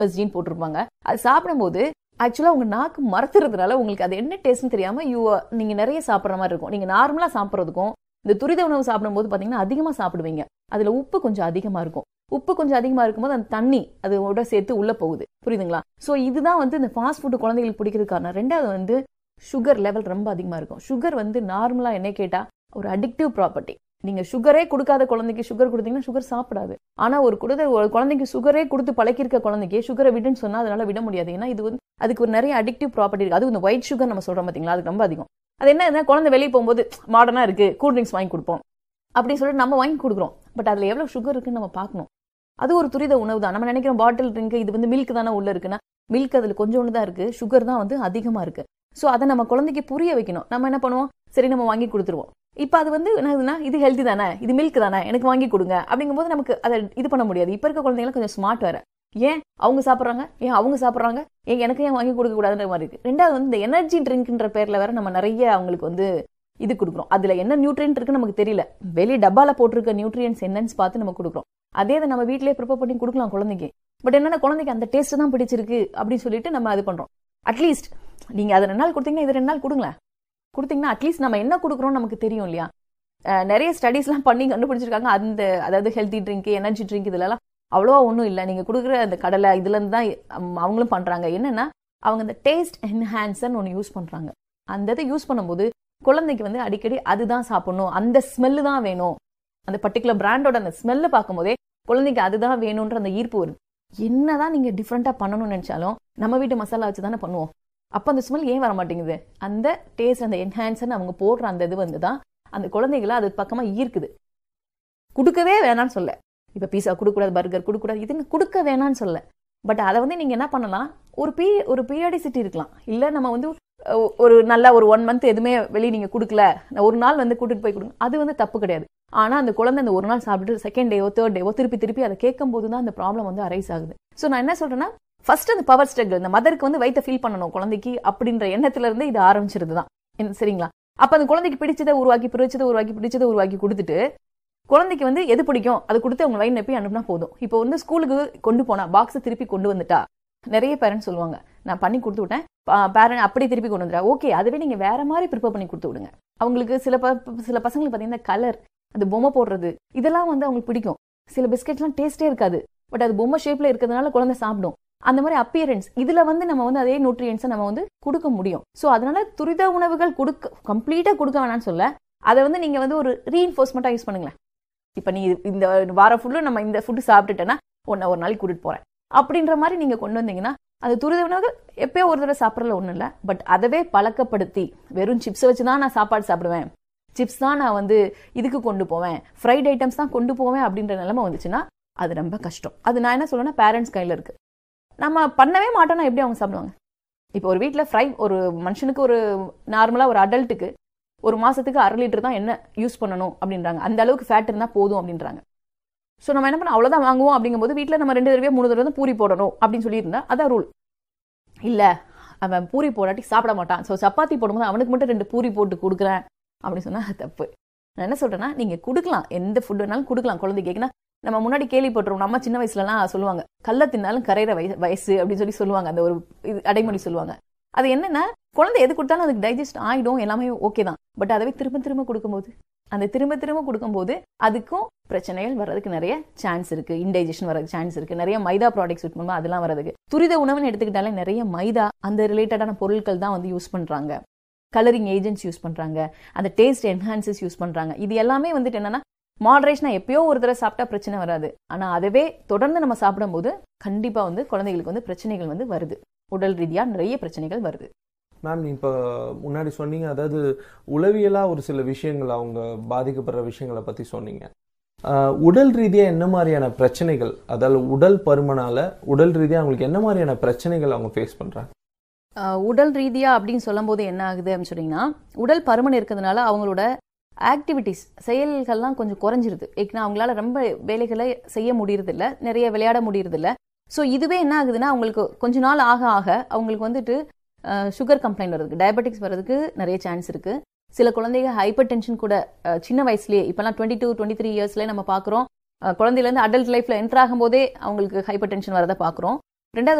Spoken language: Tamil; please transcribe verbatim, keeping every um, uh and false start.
ஜீன் போட்டிருப்பாங்க. அது சாப்பிடும்போது ஆக்சுவலா உங்க நாக்கு மரத்துறதுனால உங்களுக்கு அது என்ன டேஸ்ட்னு தெரியாம யூ நீங்க நிறைய சாப்பிட்ற மாதிரி இருக்கும். நீங்க நார்மலா சாப்பிட்றதுக்கும் இந்த துரித உணவு சாப்பிடும்போது பாத்தீங்கன்னா அதிகமா சாப்பிடுவீங்க. அதுல உப்பு கொஞ்சம் அதிகமா இருக்கும். உப்பு கொஞ்சம் அதிகமா இருக்கும்போது அந்த தண்ணி அதோட சேர்த்து உள்ள போகுது. புரியுதுங்களா? சோ இதுதான் வந்து இந்த ஃபாஸ்ட் ஃபுட் குழந்தைகளுக்கு பிடிக்கிறது காரணம். ரெண்டாவது வந்து சுகர் லெவல் ரொம்ப அதிகமா இருக்கும். சுகர் வந்து நார்மலா என்ன கேட்டா ஒரு அடிக்டிவ் ப்ராப்பர்ட்டி. நீங்க சுகரே கொடுக்காத குழந்தைக்கு சுகர் கொடுத்தீங்கன்னா சுகர் சாப்பிடாது. ஆனா ஒரு குழந்தை ஒரு குழந்தைக்கு சுகரே கொடுத்து பழக்கிருக்க குழந்தைக்கு சுகரை விடுன்னு சொன்னா அதனால விட முடியாது. ஏன்னா இது வந்து அதுக்கு ஒரு நிறைய அடிக்டிவ் ப்ராப்பர்ட்டி இருக்கு. அது இந்த ஒயிட் சுகர் நம்ம சொல்றோம் பாத்தீங்களா, அது ரொம்ப அதிகம். அது என்ன, குழந்தை வெளியே போகும்போது மாடர்னா இருக்கு கூல் ட்ரிங்க்ஸ் வாங்கி கொடுப்போம் அப்படின்னு சொல்லிட்டு நம்ம வாங்கி கொடுக்குறோம். பட் அதுல எவ்வளவு சுகர் இருக்குன்னு நம்ம பார்க்கணும். அது ஒரு துரித உணவு தான். நம்ம நினைக்கிறோம் பாட்டில் ட்ரிங்க் இது வந்து மில்க் தானே உள்ள இருக்குன்னா, மில்க் அதுல கொஞ்சோண்டு தான் இருக்கு, சுகர் தான் வந்து அதிகமா இருக்கு. சோ அதை நம்ம குழந்தைக்கு புரிய வைக்கணும். நம்ம என்ன பண்ணுவோம், சரி நம்ம வாங்கி கொடுத்துருவோம். இப்ப அது வந்து என்னதுன்னா இது ஹெல்தி தானே, இது மில்க் தானே, எனக்கு வாங்கி கொடுங்க அப்படிங்கும் போது நமக்கு அதை இது பண்ண முடியாது. இப்ப இருக்க குழந்தைங்க கொஞ்சம் ஸ்மார்ட் வேற. ஏன் அவங்க சாப்பிட்றாங்க, ஏன் அவங்க சாப்பிட்றாங்க, ஏன் எனக்கு ஏன் வாங்கி கொடுக்க கூடாதுன்ற மாதிரி இருக்கு. ரெண்டாவது வந்து இந்த எனர்ஜி ட்ரிங்க்ன்ற பேர்ல வேற நம்ம நிறைய அவங்களுக்கு வந்து இது கொடுக்குறோம். அதுல என்ன நியூட்ரியன்ட் இருக்குன்னு நமக்கு தெரியல. வெளியே டப்பால போட்டிருக்க நியூட்ரியன்ஸ் என்னன்னு பார்த்து நம்ம கொடுக்குறோம். அதே அதை நம்ம வீட்டிலேயே ப்ரிப்பேர் பண்ணி கொடுக்கலாம் குழந்தைக்கு. பட் என்னன்னா குழந்தைக்கு அந்த டேஸ்ட் தான் பிடிச்சிருக்கு அப்படின்னு சொல்லிட்டு நம்ம அது பண்றோம். அட்லீஸ்ட் நீங்க அதை ரெண்டு நாள் கொடுத்தீங்கன்னா இது ரெண்டு நாள் கொடுங்களேன். கொடுத்தீங்கன்னா அட்லீஸ்ட் நம்ம என்ன கொடுக்குறோம் நமக்கு தெரியும் இல்லையா. நிறைய ஸ்டடிஸ் எல்லாம் பண்ணி கண்டுபிடிச்சிருக்காங்க. அந்த அதாவது ஹெல்தி ட்ரிங்க், எனர்ஜி ட்ரிங்க் இதுலலாம் அவ்வளவா ஒன்றும் இல்லை. நீங்க கொடுக்குற அந்த கடலை இதுல இருந்து தான் அவங்களும் பண்றாங்க. என்னன்னா அவங்க அந்த டேஸ்ட் என்ஹான்சர் ஒன்று யூஸ் பண்றாங்க. அந்த இதை யூஸ் பண்ணும்போது குழந்தைக்கு வந்து அடிக்கடி அதுதான் சாப்பிடணும், அந்த ஸ்மெல்லு தான் வேணும், அந்த பர்டிகுலர் பிராண்டோட அந்த ஸ்மெல்ல பார்க்கும் போதே குழந்தைக்கு அதுதான் வேணும்ன்ற அந்த ஈர்ப்பு வருது. என்னதான் நீங்க டிஃப்ரெண்டா பண்ணணும்னு நினைச்சாலும் நம்ம வீட்டு மசாலா வச்சு தானே பண்ணுவோம். அப்ப அந்த ஸ்மெல் ஏன் வர மாட்டேங்குது? அந்த டேஸ்ட், அந்த என்ஹான்சர் அவங்க போடுற அந்த இது வந்துதான் அந்த குழந்தைகளை அது பக்கமா ஈர்க்குது. கொடுக்கவே வேணான்னு சொல்ல, இப்ப பீஸா கொடுக்கூடாது, பர்கர் கொடுக்கூடாது, இதுன்னு கொடுக்க வேணான்னு சொல்ல. பட் அதை வந்து நீங்க என்ன பண்ணலாம், ஒரு பீ ஒரு பீரியாடிசிட்டி இருக்கலாம். இல்ல நம்ம வந்து ஒரு நல்ல ஒரு ஒன் மந்த் எதுவுமே வெளியே நீங்க கொடுக்கல, ஒரு நாள் வந்து கூட்டிட்டு போய் கொடுங்க, அது வந்து தப்பு கிடையாது. ஆனா அந்த குழந்தை அந்த ஒரு நாள் சாப்பிட்டு செகண்ட் டேவோ தேர்ட் டேவோ திருப்பி திருப்பி அதை கேட்கும் போதுதான் அந்த ப்ராப்ளம் வந்து அரைஸ் ஆகுது. சோ நான் என்ன சொல்றேன்னா, ஃபர்ஸ்ட் அந்த பவர் ஸ்ட்ரகிள், இந்த மதருக்கு வந்து வயித்தை ஃபீல் பண்ணணும் குழந்தைக்கு அப்படின்ற எண்ணத்துல இருந்து இது ஆரம்பிச்சிருதுதான். சரிங்களா? அப்ப அந்த குழந்தைக்கு பிடிச்சதை உருவாக்கி பிடிச்சதை உருவாக்கி பிடிச்சதை உருவாக்கி கொடுத்துட்டு குழந்தைக்கு வந்து எது பிடிக்கும் அதை கொடுத்து அவங்க வயிறு நப்பி அனுப்புனா போதும். இப்போ வந்து ஸ்கூலுக்கு கொண்டு போனா பாக்ஸை திருப்பி கொண்டு வந்துட்டா நிறைய பேரண்ட்ஸ் சொல்லுவாங்க, நான் பண்ணி கொடுத்து விட்டேன், பேரண்ட் அப்படி திருப்பி கொண்டு வந்துடா. ஓகே, அதுவே நீங்க வேற மாதிரி ப்ரிப்பேர் பண்ணி கொடுத்து விடுங்க. அவங்களுக்கு சில சில பசங்களுக்கு பாத்தீங்கன்னா கலர், அந்த பொம்மை போடுறது இதெல்லாம் வந்து அவங்களுக்கு பிடிக்கும். சில பிஸ்கெட்லாம் டேஸ்டே இருக்காது, பட் அது பொம்மை ஷேப்ல இருக்கிறதுனால குழந்தை சாப்பிடும். அந்த மாதிரி அப்பியரன்ஸ் இதுல வந்து நம்ம வந்து அதே நியூட்ரியன்ஸை நம்ம வந்து கொடுக்க முடியும். சோ அதனால துரித உணவுகள் கொடுக்க கம்ப்ளீட்டா கொடுக்க வேணாம்னு சொல்ல, அதை வந்து நீங்க வந்து ஒரு ரீஇன்ஃபோர்ஸ்மெண்டா யூஸ் பண்ணுங்களேன். இப்ப நீ இந்த வார ஃபுல்லு நம்ம இந்த ஃபுட்டு சாப்பிட்டுட்டேன்னா ஒன்னு ஒரு நாளைக்கு கூட்டிட்டு போறேன் அப்படின்ற மாதிரி நீங்க கொண்டு வந்தீங்கன்னா அது துரித உணவுகள் எப்பயோ ஒரு தடவை சாப்பிடறதுல ஒண்ணும் இல்லை. பட் அதவே பழக்கப்படுத்தி வெறும் சிப்ஸ் வச்சுதான் நான் சாப்பாடு சாப்பிடுவேன், சிப்ஸ் தான் நான் வந்து இதுக்கு கொண்டு போவேன், ஃப்ரைட் ஐட்டம்ஸ் தான் கொண்டு போவேன் அப்படின்ற நிலைமை வந்துச்சுன்னா அது ரொம்ப கஷ்டம். அது நான் என்ன சொல்லுவேன்னா பேரண்ட்ஸ் கையில இருக்கு. நம்ம பண்ணவே மாட்டோம்னா எப்படி அவங்க சாப்பிடுவாங்க? இப்போ ஒரு வீட்டில் ஃப்ரை ஒரு மனுஷனுக்கு ஒரு நார்மலா ஒரு அடல்ட்டுக்கு ஒரு மாசத்துக்கு அரை லிட்டர் தான் என்ன யூஸ் பண்ணணும் அப்படின்றாங்க. அந்த அளவுக்கு ஃபேட் இருந்தா போதும் அப்படின்றாங்க. ஸோ நம்ம என்ன பண்ண அவ்வளவுதான் வாங்குவோம் அப்படிங்கும்போது வீட்டில் நம்ம ரெண்டு தடவை மூணு தடவை தான் பூரி போடணும் அப்படின்னு சொல்லியிருந்தா அதான் ரூல். இல்ல அவன் பூரி போடாட்டி சாப்பிட மாட்டான், ஸோ சப்பாத்தி போடும்போது அவனுக்கு மட்டும் ரெண்டு பூரி போட்டு கொடுக்குறேன் அப்படின்னு சொன்னா தப்பு. நான் என்ன சொல்றேன்னா, நீங்க கொடுக்கலாம், எந்த ஃபுட் வேணாலும் கொடுக்கலாம் குழந்தை கேட்குன்னா. நம்ம முன்னாடி கேள்விப்பட்டிருவோம், நம்ம சின்ன வயசுலலாம் சொல்லுவாங்க கல்ல தின்னாலும் கரையிற வயசு வயசு அப்படின்னு சொல்லி சொல்லுவாங்க. அந்த ஒரு இது அடைமொழி சொல்லுவாங்க. அது என்னன்னா, குழந்தை எது கொடுத்தாலும் அதுக்கு டைஜஸ்ட் ஆயிடும், எல்லாமே ஓகே தான். பட் அதவே திரும்ப திரும்ப கொடுக்கும்போது அந்த திரும்ப திரும்ப கொடுக்கும்போது அதுக்கும் பிரச்சனைகள் வர்றதுக்கு நிறைய சான்ஸ் இருக்கு. இன்டைஜஷன் வரதுக்கு சான்ஸ் இருக்கு. நிறைய மைதா ப்ராடக்ட்ஸ் யூஸ் பண்ணும்போது அதெல்லாம் வரதுக்கு. துரித உணவுன்னு எடுத்துக்கிட்டாலே நிறைய மைதா அந்த ரிலேட்டடான பொருட்கள் தான் வந்து யூஸ் பண்றாங்க. கலரிங் ஏஜென்ட்ஸ் யூஸ் பண்றாங்க, அந்த டேஸ்ட் என்ஹான்சஸ் யூஸ் பண்றாங்க. இது எல்லாமே வந்துட்டு என்னன்னா மாடரேஷனா எப்பயோ ஒரு தடவை சாப்பிட்டா பிரச்சனை வராது. ஆனா அதுவே தொடர்ந்து நம்ம சாப்பிடும் போது கண்டிப்பா வந்து குழந்தைகளுக்கு வந்து பிரச்சனைகள் வந்து வருது, உடல் ரீதியா நிறைய பிரச்சனைகள் வருது. மேம், இப்போ முன்னாடி சொன்னீங்க, அதாவது உளவியலா ஒரு சில விஷயங்கள் அவங்க பாதிக்கப்படுற விஷயங்களை பத்தி சொன்னீங்க. உடல் ரீதியா என்ன மாதிரியான பிரச்சனைகள், அதாவது உடல் பருமனால உடல் ரீதியா அவங்களுக்கு என்ன மாதிரியான பிரச்சனைகள் அவங்க ஃபேஸ் பண்றாங்க? உடல் ரீதியா அப்படின்னு சொல்லும் போது என்ன ஆகுது அப்படின்னு சொன்னீங்கன்னா, உடல் பருமன் இருக்கிறதுனால அவங்களோட ஆக்டிவிட்டிஸ் செயல்கள்லாம் கொஞ்சம் குறைஞ்சிருது. ஏன்னா அவங்களால ரொம்ப வேலைகளை செய்ய முடியறது இல்லை, நிறைய விளையாட முடியறது இல்லை. ஸோ இதுவே என்ன ஆகுதுன்னா, அவங்களுக்கு கொஞ்ச நாள் ஆக ஆக அவங்களுக்கு வந்துட்டு சுகர் கம்ப்ளைண்ட் வருது, டயபெட்டிக்ஸ் வர்றதுக்கு நிறைய சான்ஸ் இருக்கு. சில குழந்தைங்க ஹைப்பர் டென்ஷன் கூட சின்ன வயசுலேயே, இப்பெல்லாம் டுவெண்ட்டி டூ டுவெண்ட்டி த்ரீ இயர்ஸ்லேயே நம்ம பார்க்குறோம், குழந்தையிலேருந்து அடல்ட் லைஃப்ல என்டர் ஆகும் போதே அவங்களுக்கு ஹைப்பர் டென்ஷன் வரதை பார்க்குறோம். ரெண்டாவது